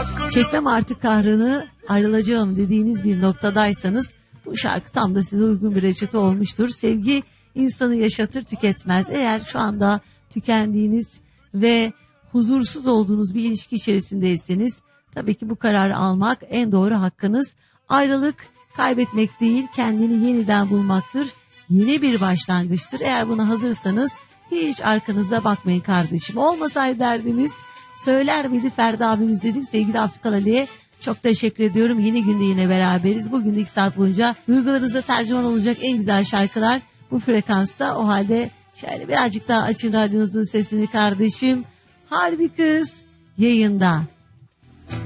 Çekmem artık kahrını, ayrılacağım dediğiniz bir noktadaysanız bu şarkı tam da size uygun bir reçete olmuştur. Sevgi insanı yaşatır, tüketmez. Eğer şu anda tükendiğiniz ve huzursuz olduğunuz bir ilişki içerisindeyseniz tabii ki bu kararı almak en doğru hakkınız. Ayrılık kaybetmek değil, kendini yeniden bulmaktır. Yeni bir başlangıçtır. Eğer buna hazırsanız hiç arkanıza bakmayın kardeşim. Olmasaydı derdimiz söyler miydi Ferdi abimiz dedik. Sevgili Afrikalı Ali'ye çok teşekkür ediyorum. Yeni günde yine beraberiz. Bugün ilk saat boyunca duygularınıza tercüman olacak en güzel şarkılar bu frekansta. O halde şöyle birazcık daha açın radyonuzun sesini kardeşim. Harbi Kız yayında.